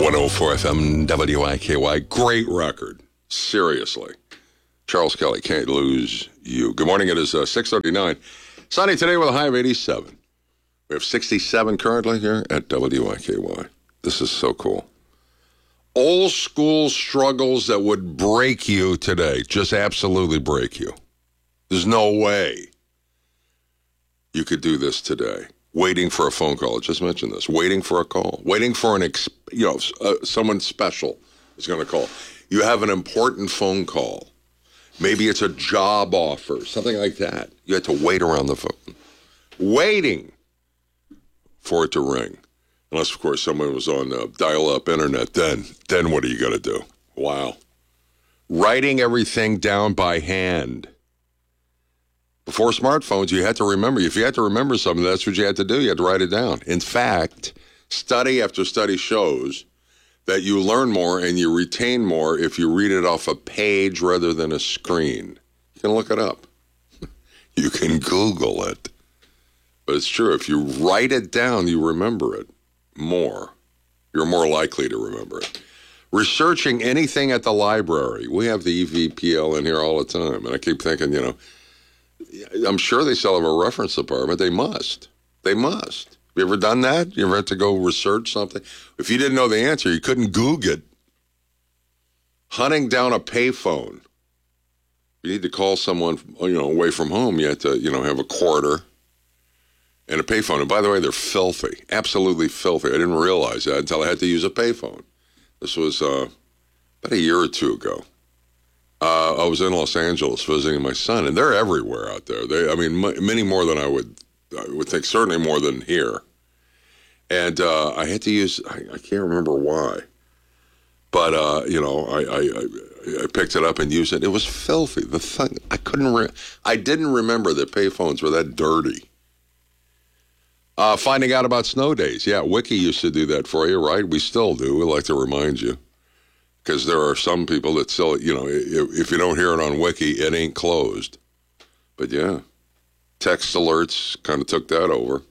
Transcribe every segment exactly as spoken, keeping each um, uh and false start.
one oh four F M W I K Y. Great record. Seriously. Charles Kelly, Can't Lose You. Good morning. It is uh, six thirty-nine. Sunny today with a high of eighty-seven. We have sixty-seven currently here at W I K Y. This is so cool. Old school struggles that would break you today. Just absolutely break you. There's no way you could do this today. Waiting for a phone call. I just mentioned this. Waiting for a call. Waiting for an, ex- you know, uh, someone special is going to call. You have an important phone call. Maybe it's a job offer, something like that. You had to wait around the phone. Waiting for it to ring. Unless, of course, someone was on uh, dial-up internet. Then, then what are you going to do? Wow. Writing everything down by hand. Before smartphones, you had to remember. If you had to remember something, that's what you had to do. You had to write it down. In fact, study after study shows that you learn more and you retain more if you read it off a page rather than a screen. You can look it up. You can Google it. But it's true. If you write it down, you remember it more. You're more likely to remember it. Researching anything at the library. We have the E V P L in here all the time. And I keep thinking, you know, I'm sure they still have a reference department. They must. They must. Have you ever done that? You ever had to go research something? If you didn't know the answer, you couldn't Google it. Hunting down a payphone. You need to call someone, you know, away from home. You have to, you know, have a quarter and a payphone. And by the way, they're filthy. Absolutely filthy. I didn't realize that until I had to use a payphone. This was uh, about a year or two ago. Uh, I was in Los Angeles visiting my son, and they're everywhere out there. They, I mean, m- many more than I would, I would think, certainly more than here. And uh, I had to use, I, I can't remember why, but, uh, you know, I, I, I, I picked it up and used it. It was filthy. The thing, I couldn't, re- I didn't remember that payphones were that dirty. Uh, finding out about snow days. Yeah, Wiki used to do that for you, right? We still do. We like to remind you. Because there are some people that still, you know, if, if you don't hear it on Wiki, it ain't closed. But yeah, text alerts kind of took that over.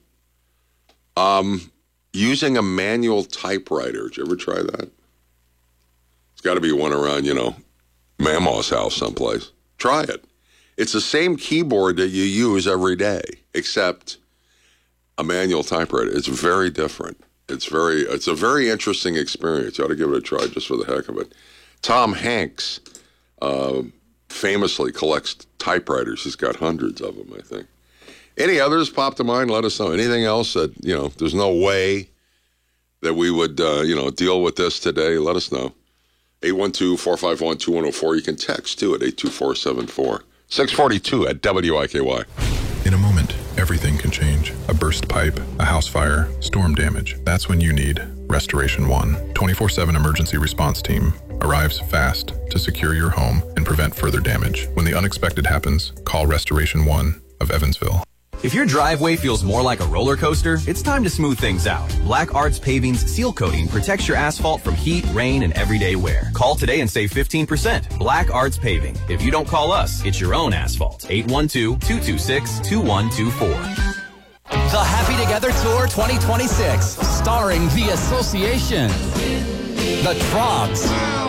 Um, using a manual typewriter. Did you ever try that? It's got to be one around, you know, Mama's house someplace. Try it. It's the same keyboard that you use every day, except a manual typewriter. It's very different. It's very, it's a very interesting experience. You ought to give it a try just for the heck of it. Tom Hanks uh, famously collects typewriters. He's got hundreds of them, I think. Any others pop to mind? Let us know. Anything else that, you know, there's no way that we would, uh, you know, deal with this today? Let us know. eight one two, four five one, two one zero four. You can text, too, at eight two four seven four. six forty-two at W I K Y. In a moment, everything can change. A burst pipe, a house fire, storm damage. That's when you need Restoration One. twenty-four seven emergency response team arrives fast to secure your home and prevent further damage. When the unexpected happens, call Restoration One of Evansville. If your driveway feels more like a roller coaster, it's time to smooth things out. Black Arts Paving's seal coating protects your asphalt from heat, rain, and everyday wear. Call today and save fifteen percent. Black Arts Paving. If you don't call us, it's your own asphalt. eight one two, two two six, two one two four. The Happy Together Tour twenty twenty-six, starring The Association, The Troggs,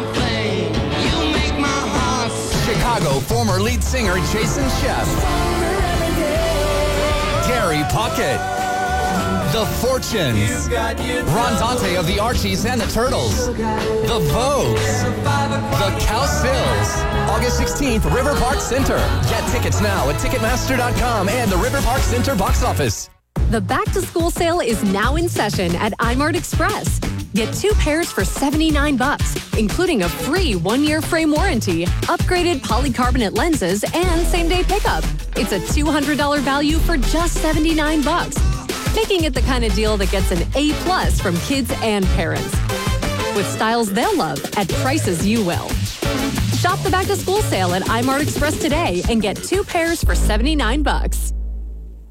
Chicago former lead singer Jason Sheff, Gary Puckett, The Fortunes, Ron Dante of the Archies and the Turtles, The Vogues, The Cowsills. August sixteenth, River Park Center. Get tickets now at Ticketmaster dot com and the River Park Center box office. The back-to-school sale is now in session at iMart Express. Get two pairs for seventy-nine bucks, including a free one-year frame warranty, upgraded polycarbonate lenses, and same-day pickup. It's a two hundred dollars value for just seventy-nine bucks, making it the kind of deal that gets an A plus from kids and parents. With styles they'll love at prices you will. Shop the back-to-school sale at iMart Express today and get two pairs for seventy-nine bucks.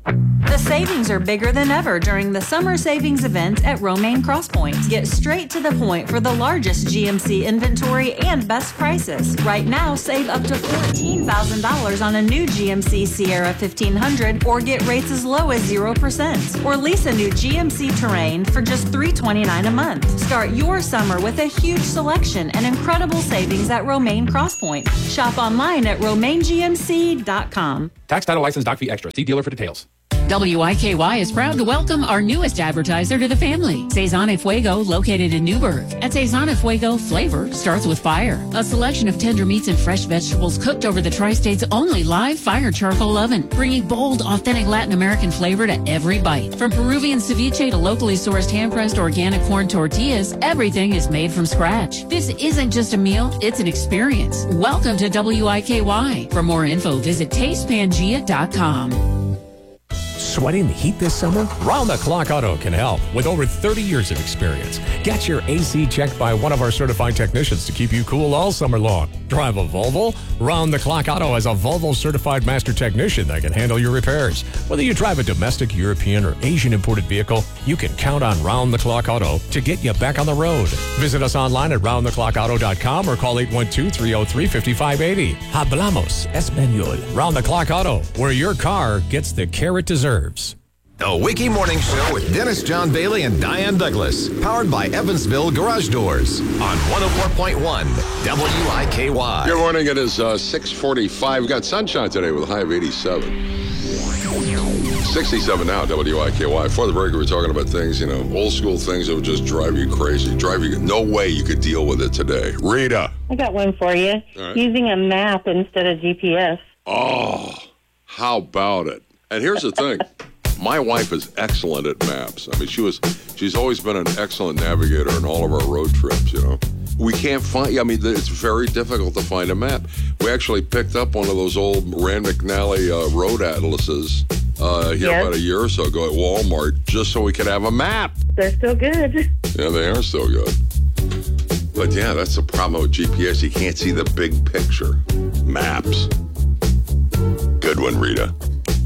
The savings are bigger than ever during the summer savings event at Romaine Crosspoint. Get straight to the point for the largest G M C inventory and best prices. Right now, save up to fourteen thousand dollars on a new G M C Sierra fifteen hundred or get rates as low as zero percent. Or lease a new G M C Terrain for just three hundred twenty-nine dollars a month. Start your summer with a huge selection and incredible savings at Romaine Crosspoint. Shop online at romaine g m c dot com. Tax, title, license, doc fee extra. See dealer for details. W I K Y is proud to welcome our newest advertiser to the family, Cezanne Fuego, located in Newburgh. At Cezanne Fuego, flavor starts with fire. A selection of tender meats and fresh vegetables cooked over the Tri-State's only live fire charcoal oven, bringing bold, authentic Latin American flavor to every bite. From Peruvian ceviche to locally sourced hand-pressed organic corn tortillas, everything is made from scratch. This isn't just a meal, it's an experience. Welcome to W I K Y. For more info, visit taste pangea dot com. Sweating the heat this summer? Round the Clock Auto can help with over thirty years of experience. Get your A C checked by one of our certified technicians to keep you cool all summer long. Drive a Volvo? Round the Clock Auto has a Volvo certified master technician that can handle your repairs. Whether you drive a domestic, European, or Asian imported vehicle, you can count on Round the Clock Auto to get you back on the road. Visit us online at round the clock auto dot com or call eight one two, three oh three, five five eight oh. Hablamos Español. Round the Clock Auto, where your car gets the care it deserves. The Wiki Morning Show with Dennis John Bailey and Diane Douglas. Powered by Evansville Garage Doors on one oh four point one W I K Y. Good morning. It is uh, six forty-five. We've got sunshine today with a high of eighty-seven. sixty-seven now, W I K Y. Before the break, we were talking about things, you know, old school things that would just drive you crazy. Drive you, no way you could deal with it today. Rita. I got one for you. Right. Using a map instead of G P S. Oh, how about it? And here's the thing. My wife is excellent at maps. I mean, she was, she's always been an excellent navigator in all of our road trips, you know. We can't find, I mean, it's very difficult to find a map. We actually picked up one of those old Rand McNally uh, road atlases uh, here yes. about a year or so ago at Walmart just so we could have a map. They're still good. Yeah, they are still good. But yeah, that's the problem with G P S. You can't see the big picture. Maps. Good one, Rita.